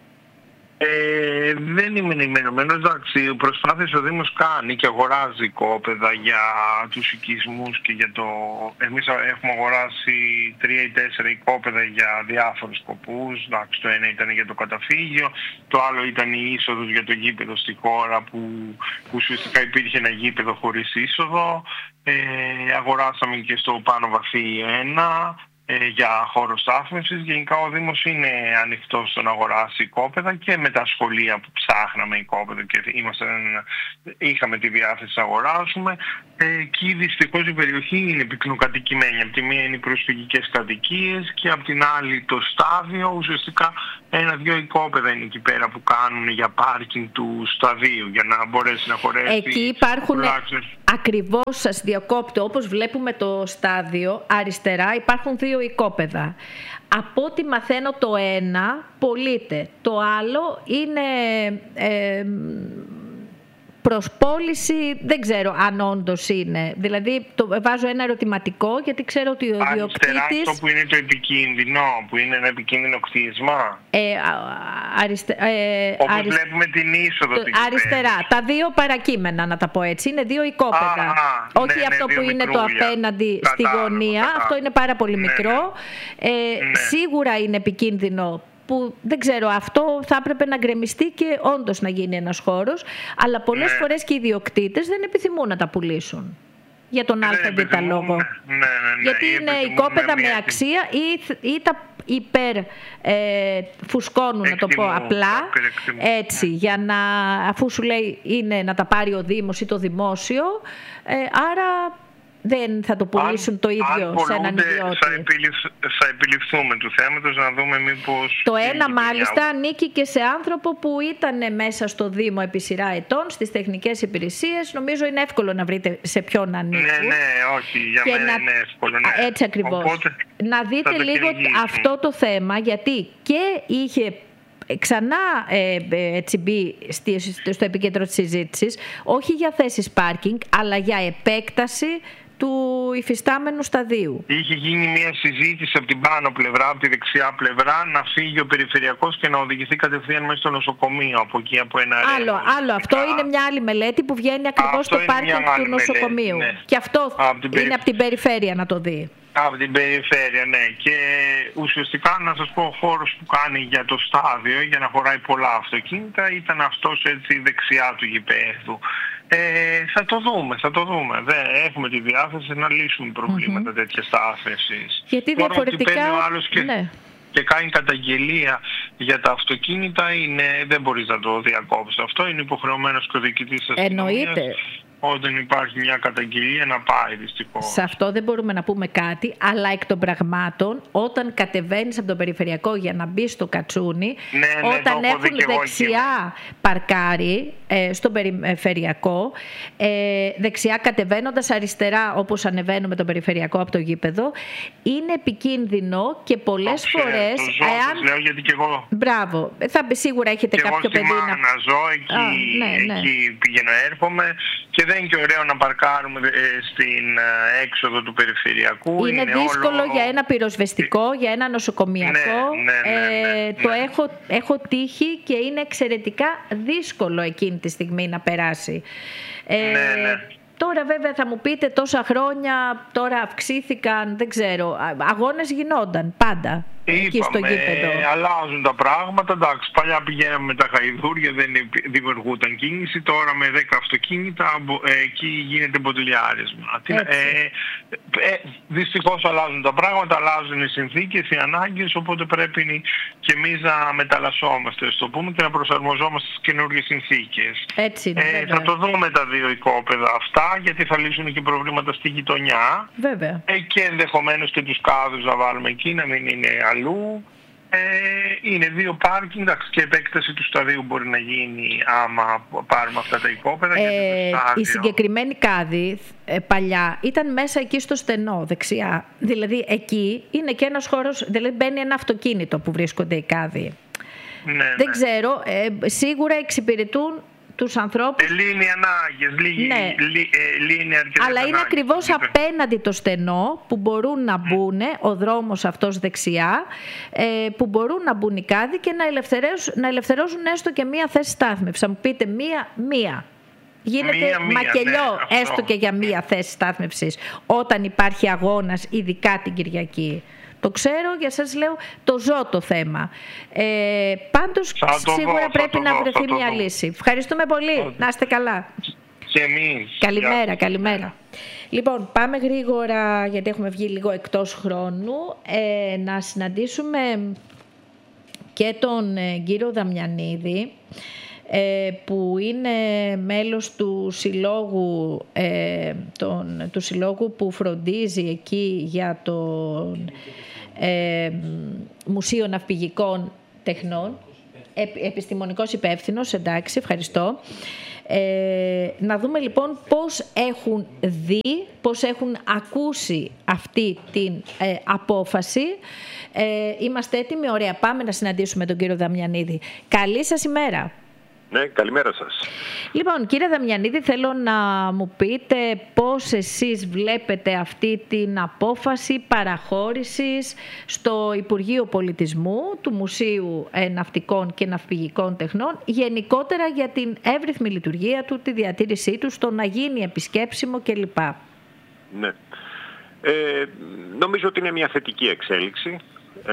Ε, δεν είμαι ενημερωμένος, εντάξει, προσπάθειες ο Δήμος κάνει και αγοράζει οικόπεδα για τους οικισμούς και για το... Εμείς έχουμε αγοράσει τρία ή τέσσερα οικόπεδα για διάφορους σκοπούς, εντάξει, το ένα ήταν για το καταφύγιο, το άλλο ήταν η είσοδος για το γήπεδο στη χώρα που ουσιαστικά υπήρχε ένα γήπεδο χωρίς είσοδο, ε, αγοράσαμε και στο Πάνω Βαθύ ένα, για χώρο στάθμευσης. Γενικά ο Δήμος είναι ανοιχτός στο να αγοράσει οικόπεδα και με τα σχολεία που ψάχναμε οικόπεδα και ήμασταν, είχαμε τη διάθεση να αγοράσουμε. Εκεί δυστυχώς η περιοχή είναι πυκνοκατοικημένη. Από τη μία είναι οι προσφυγικές κατοικίες και από την άλλη το στάδιο. Ουσιαστικά ένα-δυο οικόπεδα είναι εκεί πέρα που κάνουν για πάρκινγκ του σταδίου για να μπορέσει να χωρέσει. Εκεί υπάρχουν τουλάχιστον... ακριβώς, σας διακόπτω, όπως βλέπουμε το στάδιο αριστερά υπάρχουν δύο οικόπεδα. Από ό,τι μαθαίνω το ένα πωλείται, το άλλο είναι ε, προς πώληση, δεν ξέρω αν όντως είναι. Δηλαδή το βάζω ένα ερωτηματικό, γιατί ξέρω ότι ο ιδιοκτήτης... Αριστερά αυτό που είναι το επικίνδυνο, που είναι ένα επικίνδυνο κτίσμα. Ε, αριστε, ε, Όπως αριστε, βλέπουμε την είσοδο το, του αριστερά, γηπέδου. Τα δύο παρακείμενα, να τα πω έτσι, είναι δύο οικόπεδα. Α, όχι ναι, αυτό ναι, που δύο είναι μικρούλια. το απέναντι στη Κατάλαβα, γωνία, κατάλαβα. αυτό είναι πάρα πολύ Ναι, μικρό. ναι. Ε, Ναι. Σίγουρα είναι επικίνδυνο, που δεν ξέρω, αυτό θα έπρεπε να γκρεμιστεί και όντως να γίνει ένας χώρος, αλλά πολλές Ναι. φορές και οι ιδιοκτήτες δεν επιθυμούν να τα πουλήσουν. Για τον Δεν αλφα β λόγο. επιθυμούν, ναι, ναι, ναι, Γιατί ή είναι επιθυμούν οικόπεδα με μια- αξία ή, ή τα υπερ ε, φουσκώνουν, να το πω Εκτιμούν, απλά, υπερεκτιμούν. έτσι, για να, αφού σου λέει είναι να τα πάρει ο Δήμος ή το δημόσιο, ε, άρα δεν θα το πουλήσουν Αν- το ίδιο αν σε έναν πολλούνται, ιδιώτη. Θα, επιληφ- θα επιληφθούμε του θέματος, να δούμε μήπως... Το είναι ένα και μάλιστα μια- ανήκει και σε άνθρωπο που ήταν μέσα στο Δήμο επί σειρά ετών, στις τεχνικές υπηρεσίες. Νομίζω είναι εύκολο να βρείτε σε ποιον ανήκουν. Ναι, ναι, όχι, για Και μένα να- είναι εύκολο. Ναι. Α, έτσι ακριβώς. Οπότε, να δείτε θα το λίγο κυνηγήσουμε. αυτό το θέμα, γιατί και είχε ξανά ε, ε, έτσι μπει στη, στο επίκεντρο της συζήτησης, όχι για θέσεις πάρκινγκ, αλλά για επέκταση του υφιστάμενου σταδίου. Είχε γίνει μια συζήτηση από την πάνω πλευρά, από τη δεξιά πλευρά, να φύγει ο περιφερειακός και να οδηγηθεί κατευθείαν μέσα στο νοσοκομείο, από εκεί από ένα Άλλο, ρεύμα, άλλο αυτό είναι μια άλλη μελέτη που βγαίνει ακριβώς Αυτό στο είναι πάρκινγκ μια άλλη του νοσοκομείου. μελέτη, ναι. Και αυτό Από την είναι περι- από την περιφέρεια να το δει. Από την περιφέρεια, ναι. Και ουσιαστικά να σας πω, ο χώρος που κάνει για το στάδιο, για να χωράει πολλά αυτοκίνητα, ήταν αυτός έτσι δεξιά του γηπέδου. Ε, θα το δούμε, θα το δούμε. Δεν έχουμε τη διάθεση να λύσουμε προβλήματα mm-hmm. τέτοιας στάθμευσης. Γιατί Τώρα διαφορετικά... ότι παίρνει ο άλλος και, ναι. και κάνει καταγγελία για τα αυτοκίνητα, είναι, δεν μπορείς να το διακόψεις αυτό. Είναι υποχρεωμένος και ο διοικητής της αστυνομίας. Εννοείται. όταν υπάρχει μια καταγγελία να πάει δυστυχώς. Σε αυτό δεν μπορούμε να πούμε κάτι, αλλά εκ των πραγμάτων όταν κατεβαίνεις από το περιφερειακό για να μπει στο Κατσούνι, ναι, ναι, όταν έχουν δεξιά παρκάρι ε, στο περιφερειακό, ε, δεξιά κατεβαίνοντας αριστερά όπως ανεβαίνουμε το περιφερειακό από το γήπεδο, είναι επικίνδυνο και πολλές το φορές... Το ζω, εάν... λέω γιατί και εγώ. Μπράβο, θα, σίγουρα έχετε και κάποιο παιδί να... να ζω, εκεί, Α, ναι, ναι. εκεί πηγαίνω έρχομαι και δεν είναι και ωραίο να παρκάρουμε στην έξοδο του περιφερειακού. Είναι, είναι δύσκολο όλο... για ένα πυροσβεστικό, για ένα νοσοκομιακό. Ναι, ναι, ναι, ναι, ε, ναι. Το έχω, έχω τύχει και είναι εξαιρετικά δύσκολο εκείνη τη στιγμή να περάσει. Ε, ναι, ναι. Τώρα βέβαια θα μου πείτε τόσα χρόνια, τώρα αυξήθηκαν, δεν ξέρω, αγώνες γινόταν πάντα. Εκεί στο γήπεδο. Αλλάζουν τα πράγματα. Εντάξει, παλιά πηγαίναμε με τα χαϊδούρια, δεν δημιουργούταν κίνηση. Τώρα με δέκα αυτοκίνητα εκεί γίνεται μποτιλιάρισμα. Ε, ε, δυστυχώς αλλάζουν τα πράγματα, αλλάζουν οι συνθήκες, οι ανάγκες, οπότε πρέπει και εμείς να μεταλλασσόμαστε, στο πούμε, και να προσαρμοζόμαστε στις καινούργιες συνθήκες. Έτσι είναι, ε, θα το δούμε τα δύο οικόπεδα αυτά, γιατί θα λύσουν και προβλήματα στη γειτονιά. Βέβαια. Ε, και ενδεχομένως και τους κάδους να βάλουμε εκεί, να μην είναι αλλού. Ε, είναι δύο πάρκινγκ, και επέκταση του σταδίου μπορεί να γίνει άμα πάρουμε αυτά τα οικόπεδα. Ε, η συγκεκριμένη κάδη ε, παλιά ήταν μέσα εκεί στο στενό, δεξιά. Δηλαδή εκεί είναι και ένας χώρος, δηλαδή μπαίνει ένα αυτοκίνητο που βρίσκονται οι κάδοι. Ναι, δεν ναι. ξέρω, ε, σίγουρα εξυπηρετούν τους ανθρώπους. Ε, λύνει ανάγκες, λύνει, ναι. λύ, ε, λύνει αρκετές αλλά είναι ανάγκες. ακριβώς απέναντι το στενό που μπορούν να μπουν, ο δρόμος αυτός δεξιά, ε, που μπορούν να μπουν οι κάδοι και να ελευθερώσουν, να ελευθερώσουν έστω και μία θέση στάθμευσης. Θα μου πείτε μία, μία. Γίνεται μία, μία, μακελιό ναι, έστω και για μία θέση στάθμευσης όταν υπάρχει αγώνας, ειδικά την Κυριακή. Το ξέρω, για σας λέω, το ζω το θέμα. Ε, πάντως σίγουρα δω, πρέπει να δω, βρεθεί μια δω. λύση. Ευχαριστούμε πολύ. Θα να είστε καλά. Και εμείς. Καλημέρα, για... καλημέρα. Λοιπόν, πάμε γρήγορα, γιατί έχουμε βγει λίγο εκτός χρόνου, ε, να συναντήσουμε και τον ε, κύριο Δαμιανίδη, ε, που είναι μέλος του συλλόγου, ε, τον, του συλλόγου που φροντίζει εκεί για το ε, Μουσείο Ναυπηγικών Τεχνών, επιστημονικός υπεύθυνος, εντάξει, ευχαριστώ. Ε, να δούμε λοιπόν πώς έχουν δει, πώς έχουν ακούσει αυτή την ε, απόφαση. Ε, είμαστε έτοιμοι, ωραία, πάμε να συναντήσουμε τον κύριο Δαμιανίδη. Καλή σας ημέρα. Ναι, καλημέρα σας. Λοιπόν, κύριε Δαμιανίδη, θέλω να μου πείτε πώς εσείς βλέπετε αυτή την απόφαση παραχώρησης στο Υπουργείο Πολιτισμού του Μουσείου Ναυτικών και Ναυπηγικών Τεχνών, γενικότερα για την εύρυθμη λειτουργία του, τη διατήρησή του, στο να γίνει επισκέψιμο κλπ. Ναι. Ε, νομίζω ότι είναι μια θετική εξέλιξη. Ε,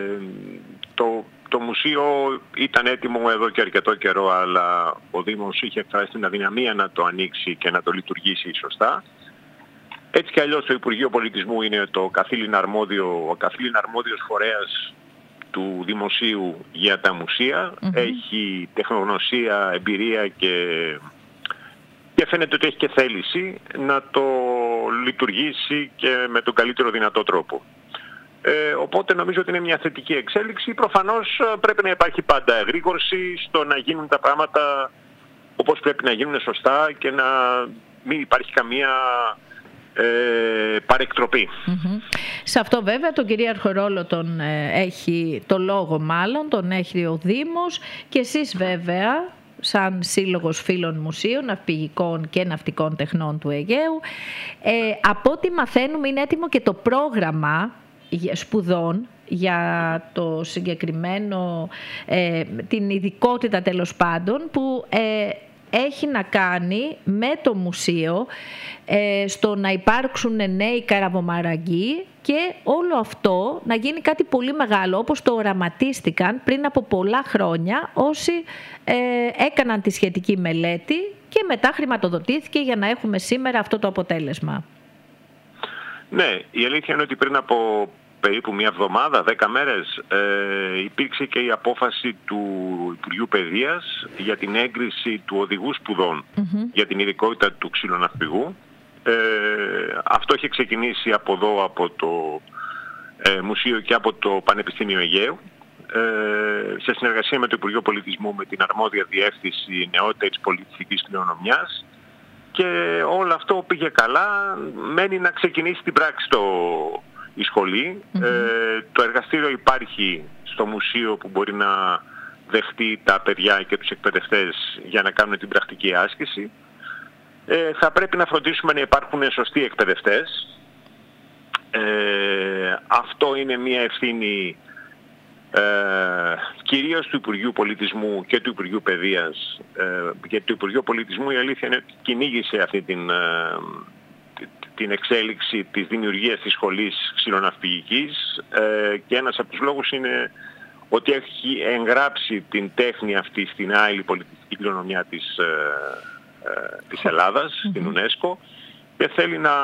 το Το μουσείο ήταν έτοιμο εδώ και αρκετό καιρό, αλλά ο Δήμος είχε εκφράσει την αδυναμία να το ανοίξει και να το λειτουργήσει σωστά. Έτσι κι αλλιώς το Υπουργείο Πολιτισμού είναι το καθήλυνα αρμόδιο, ο καθήλυνα αρμόδιος φορέας του Δημοσίου για τα μουσεία. Mm-hmm. Έχει τεχνογνωσία, εμπειρία και... και φαίνεται ότι έχει και θέληση να το λειτουργήσει και με τον καλύτερο δυνατό τρόπο. Ε, οπότε νομίζω ότι είναι μια θετική εξέλιξη. Προφανώς πρέπει να υπάρχει πάντα εγρήγορση στο να γίνουν τα πράγματα όπως πρέπει να γίνουν σωστά και να μην υπάρχει καμία ε, παρεκτροπή. Mm-hmm. Σε αυτό βέβαια τον κυρίαρχο ρόλο τον ε, έχει, το λόγο μάλλον, τον έχει ο Δήμος και εσείς βέβαια σαν Σύλλογος Φίλων Μουσείων, Ναυπηγικών και Ναυτικών Τεχνών του Αιγαίου. Ε, από ό,τι μαθαίνουμε είναι έτοιμο και το πρόγραμμα σπουδών για το συγκεκριμένο, ε, την ειδικότητα τέλος πάντων που ε, έχει να κάνει με το μουσείο, ε, στο να υπάρξουν νέοι καραβομαραγκοί και όλο αυτό να γίνει κάτι πολύ μεγάλο, όπως το οραματίστηκαν πριν από πολλά χρόνια όσοι ε, έκαναν τη σχετική μελέτη και μετά χρηματοδοτήθηκε για να έχουμε σήμερα αυτό το αποτέλεσμα. Ναι, η αλήθεια είναι ότι πριν από περίπου μια εβδομάδα, δέκα μέρες, ε, υπήρξε και η απόφαση του Υπουργείου Παιδείας για την έγκριση του οδηγού σπουδών mm-hmm. για την ειδικότητα του ξυλοναυπηγού. Ε, αυτό έχει ξεκινήσει από εδώ, από το ε, Μουσείο και από το Πανεπιστήμιο Αιγαίου, ε, σε συνεργασία με το Υπουργείο Πολιτισμού, με την αρμόδια διεύθυνση νεότητα της πολιτιστικής κληρονομιάς, και όλο αυτό πήγε καλά. Μένει να ξεκινήσει την πράξη το, η σχολή. Mm-hmm. Ε, το εργαστήριο υπάρχει στο μουσείο που μπορεί να δεχτεί τα παιδιά και τους εκπαιδευτές για να κάνουν την πρακτική άσκηση. Ε, θα πρέπει να φροντίσουμε να υπάρχουν σωστοί εκπαιδευτές. Ε, αυτό είναι μια ευθύνη ε, κυρίως του Υπουργείου Πολιτισμού και του Υπουργείου Παιδείας. Ε, γιατί το Υπουργείο Πολιτισμού, η αλήθεια είναι ότι κυνήγησε αυτή την, ε, την εξέλιξη της δημιουργίας της σχολής ξυλοναυπηγικής, ε, και ένας από τους λόγους είναι ότι έχει εγγράψει την τέχνη αυτή στην άειλη πολιτιστική κληρονομιά της ε, της Ελλάδας, mm-hmm. στην UNESCO, και θέλει να,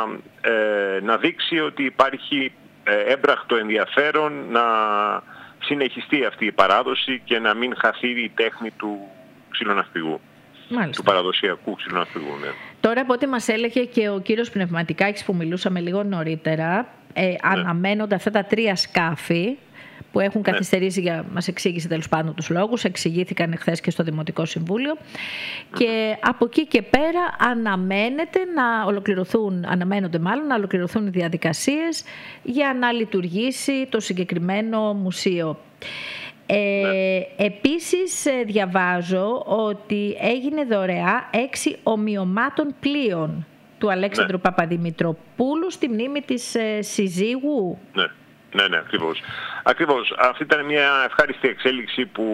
ε, να δείξει ότι υπάρχει ε, έμπρακτο ενδιαφέρον να συνεχιστεί αυτή η παράδοση και να μην χαθεί η τέχνη του ξυλοναυπηγού. Μάλιστα. Του παραδοσιακού ξυλοναυπηγού. Ναι. Τώρα, από ό,τι μας έλεγε και ο κύριος Πνευματικάκης που μιλούσαμε λίγο νωρίτερα, ε, ναι. αναμένονται αυτά τα τρία σκάφη που έχουν καθυστερήσει, ναι. για, μας εξήγησε τέλος πάντων τους λόγους, εξηγήθηκαν εχθές και στο Δημοτικό Συμβούλιο, mm-hmm. και από εκεί και πέρα αναμένεται να ολοκληρωθούν, αναμένονται μάλλον να ολοκληρωθούν οι διαδικασίες για να λειτουργήσει το συγκεκριμένο μουσείο. Ε, ναι. Επίσης διαβάζω ότι έγινε δωρεά έξι ομοιωμάτων πλοίων του Αλέξανδρου ναι. Παπαδημητροπούλου στη μνήμη της ε, συζύγου. Ναι. Ναι, ναι, ακριβώς. Ακριβώς. Αυτή ήταν μια ευχάριστη εξέλιξη που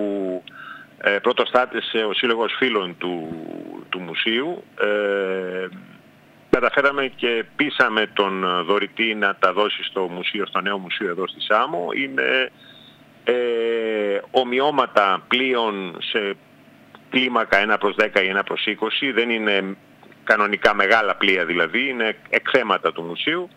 ε, πρωτοστάτησε ο Σύλλογος Φίλων του, του Μουσείου. Ε, καταφέραμε και πείσαμε τον δωρητή να τα δώσει στο μουσείο, στο νέο μουσείο εδώ στη Σάμο. Είναι ε, ομοιώματα πλοίων σε κλίμακα ένα προς δέκα ή ένα προς είκοσι. Δεν είναι κανονικά μεγάλα πλοία δηλαδή, είναι εκθέματα του μουσείου.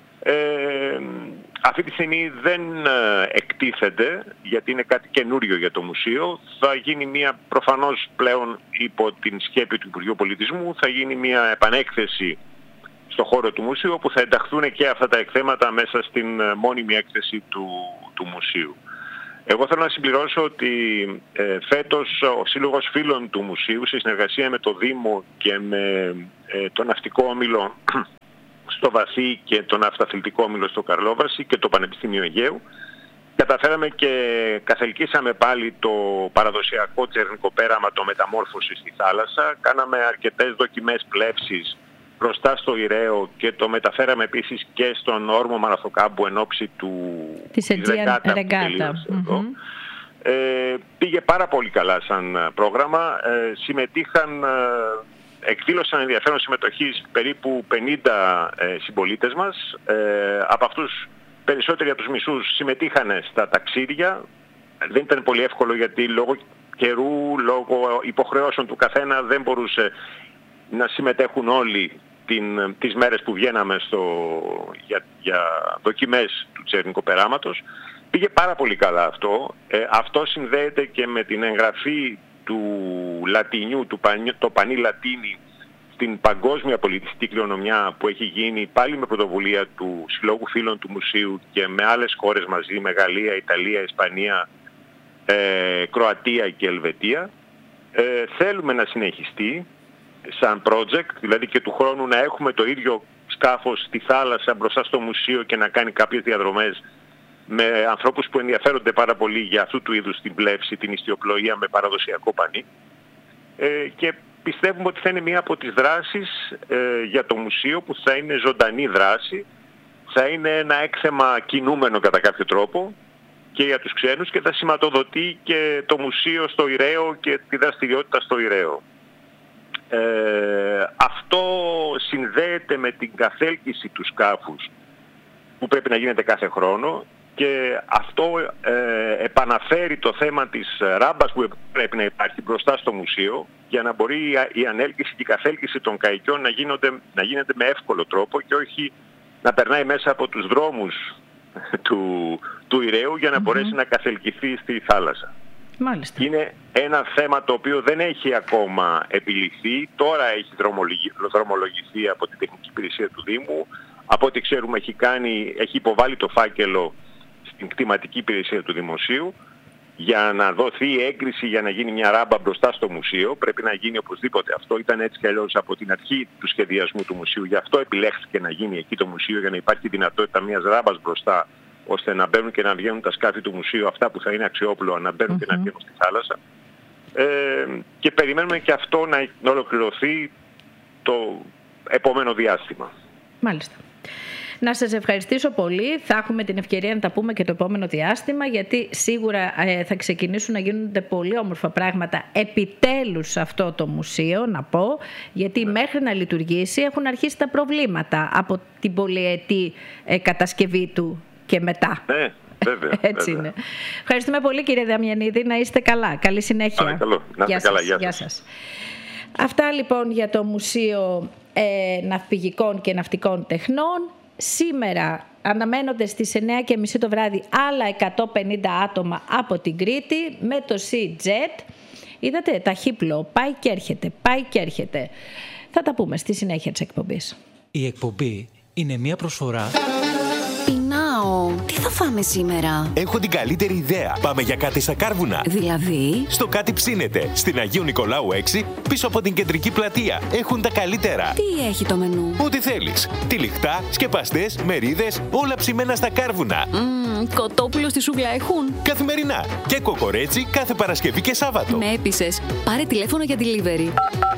Ε, αυτή τη στιγμή δεν εκτίθενται, γιατί είναι κάτι καινούριο για το μουσείο. Θα γίνει μια, προφανώς πλέον υπό την σκέπη του Υπουργείου Πολιτισμού, θα γίνει μια επανέκθεση στο χώρο του μουσείου, όπου θα ενταχθούν και αυτά τα εκθέματα μέσα στην μόνιμη έκθεση του, του μουσείου. Εγώ θέλω να συμπληρώσω ότι ε, φέτος ο Σύλλογος Φίλων του Μουσείου, σε συνεργασία με το Δήμο και με ε, το Ναυτικό Όμιλο στο Βαθύ και τον Αυταθλητικό Όμιλο στο Καρλόβαση και το Πανεπιστήμιο Αιγαίου, καταφέραμε και καθελκύσαμε πάλι το παραδοσιακό τσερνικό πέραμα, το μεταμόρφωση στη θάλασσα. Κάναμε αρκετές δοκιμές πλεύσης μπροστά στο Ηραίο και το μεταφέραμε επίσης και στον όρμο Μαραθοκάμπου εν ώψη του της Αιτζία Ρεγκάτα. Mm-hmm. Ε, πήγε πάρα πολύ καλά σαν πρόγραμμα. Ε, συμμετείχαν... Ε, εκδήλωσαν ενδιαφέρον συμμετοχής περίπου πενήντα ε, συμπολίτες μας. Ε, από αυτούς περισσότεροι από τους μισούς συμμετείχαν στα ταξίδια. Δεν ήταν πολύ εύκολο, γιατί λόγω καιρού, λόγω υποχρεώσεων του καθένα δεν μπορούσε να συμμετέχουν όλοι την, τις μέρες που βγαίναμε στο, για, για δοκιμές του τσερνικού περάματος. Πήγε πάρα πολύ καλά αυτό. Ε, αυτό συνδέεται και με την εγγραφή του Λατινιού, του πανι, το Πανί Λατίνι, στην παγκόσμια πολιτιστική κληρονομιά που έχει γίνει πάλι με πρωτοβουλία του Συλλόγου Φίλων του Μουσείου και με άλλες χώρες μαζί, με Γαλλία, Ιταλία, Ισπανία, ε, Κροατία και Ελβετία. Ε, θέλουμε να συνεχιστεί σαν project, δηλαδή και του χρόνου να έχουμε το ίδιο σκάφος στη θάλασσα μπροστά στο μουσείο και να κάνει κάποιες διαδρομές με ανθρώπους που ενδιαφέρονται πάρα πολύ για αυτού του είδους την πλεύση, την ιστιοπλοεία με παραδοσιακό πανί. Ε, και πιστεύουμε ότι θα είναι μία από τις δράσεις ε, για το μουσείο που θα είναι ζωντανή δράση, θα είναι ένα έκθεμα κινούμενο κατά κάποιο τρόπο και για τους ξένους και θα σηματοδοτεί και το μουσείο στο Ηραίο και τη δραστηριότητα στο Ηραίο. Ε, αυτό συνδέεται με την καθέλκυση του σκάφους που πρέπει να γίνεται κάθε χρόνο, και αυτό ε, επαναφέρει το θέμα της ράμπας που πρέπει να υπάρχει μπροστά στο μουσείο, για να μπορεί η ανέλκυση και η καθέλκυση των καϊκιών να, γίνονται, να γίνεται με εύκολο τρόπο και όχι να περνάει μέσα από τους δρόμους του, του Ειρέου για να mm-hmm. μπορέσει να καθελκυθεί στη θάλασσα. Μάλιστα. Είναι ένα θέμα το οποίο δεν έχει ακόμα επιληθεί. Τώρα έχει δρομολογηθεί από την τεχνική υπηρεσία του Δήμου. Από ό,τι ξέρουμε έχει, κάνει, έχει υποβάλει το φάκελο στην κτηματική υπηρεσία του Δημοσίου για να δοθεί έγκριση για να γίνει μια ράμπα μπροστά στο μουσείο. Πρέπει να γίνει οπωσδήποτε αυτό. Ήταν έτσι κι αλλιώς από την αρχή του σχεδιασμού του μουσείου. Γι' αυτό επιλέχθηκε να γίνει εκεί το μουσείο, για να υπάρχει δυνατότητα μιας ράμπας μπροστά, ώστε να μπαίνουν και να βγαίνουν τα σκάφη του μουσείου, αυτά που θα είναι αξιόπλοα, να μπαίνουν mm-hmm. και να βγαίνουν στη θάλασσα. Ε, και περιμένουμε και αυτό να ολοκληρωθεί το επόμενο διάστημα. Μάλιστα. Να σας ευχαριστήσω πολύ. Θα έχουμε την ευκαιρία να τα πούμε και το επόμενο διάστημα, γιατί σίγουρα ε, θα ξεκινήσουν να γίνονται πολύ όμορφα πράγματα επιτέλους σε αυτό το μουσείο, να πω, γιατί ναι. μέχρι να λειτουργήσει έχουν αρχίσει τα προβλήματα από την πολυετή ε, κατασκευή του και μετά. Ναι, βέβαια. Έτσι βέβαια. είναι. Ευχαριστούμε πολύ, κύριε Δαμιανίδη. Να είστε καλά. Καλή συνέχεια. Άρα, καλό. Να είστε καλά. Γεια σας. Γεια σας. Αυτά λοιπόν για το Μουσείο ε, Ναυπηγικών και Ναυτικών Τεχνών. Σήμερα αναμένονται στις εννιά και μισή το βράδυ άλλα εκατόν πενήντα άτομα από την Κρήτη με το Sea-Jet. Είδατε, ταχύπλο, πάει και έρχεται, πάει και έρχεται. Θα τα πούμε στη συνέχεια της εκπομπής. Η εκπομπή είναι μια προσφορά... Πεινάω. Τι θα φάμε σήμερα? Έχω την καλύτερη ιδέα. Πάμε για κάτι στα Κάρβουνα. Δηλαδή? Στο Κάτι Ψήνεται. Στην Αγίου Νικολάου έξι, πίσω από την κεντρική πλατεία. Έχουν τα καλύτερα. Τι έχει το μενού? Ό,τι θέλεις. Τυλιχτά, σκεπαστές, μερίδες, όλα ψημένα στα Κάρβουνα. Mm, κοτόπουλο στη σούβλα έχουν? Καθημερινά. Και κοκορέτσι κάθε Παρασκευή και Σάββατο. Με έπεισες. Πάρε τηλέφωνο για delivery.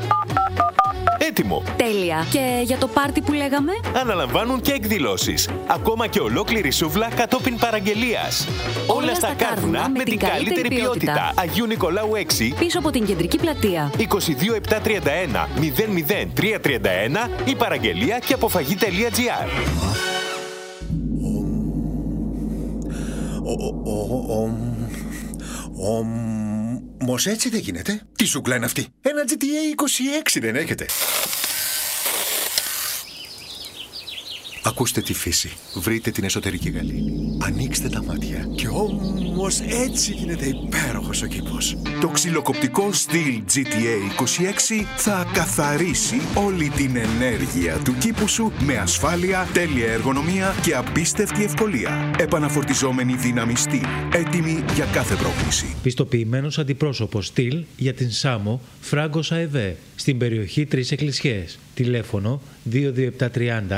Έτοιμο. Τέλεια. Και για το πάρτι που λέγαμε? Αναλαμβάνουν και εκδηλώσεις. Ακόμα και ολόκληρη σούβλα κατόπιν παραγγελίας. Όλα, Όλα στα Κάρβουνα με την καλύτερη ποιότητα. ποιότητα. Αγίου Νικολάου έξι. Πίσω από την κεντρική πλατεία. είκοσι δύο επτακόσια τριάντα ένα μηδέν μηδέν τριακόσια τριάντα ένα ή παραγγελία και αποφαγή.gr. Όμως έτσι δεν γίνεται. Τι σούκλα είναι αυτή? Ένα τζι τι έι είκοσι έξι δεν έχετε? Ακούστε τη φύση. Βρείτε την εσωτερική γαλήνη. Ανοίξτε τα μάτια. Και όμως έτσι γίνεται υπέροχος ο κήπος. Το ξυλοκοπτικό στυλ τζι τι έι είκοσι έξι θα καθαρίσει όλη την ενέργεια του κήπου σου με ασφάλεια, τέλεια εργονομία και απίστευτη ευκολία. Επαναφορτιζόμενη δύναμη στυλ. Έτοιμη για κάθε πρόκληση. Πιστοποιημένος αντιπρόσωπος στυλ για την Σάμο Φράγκο ΑΕΒ στην περιοχή Τρεις Εκκλησιές. Τηλέφωνο δύο δύο επτά τρία μηδέν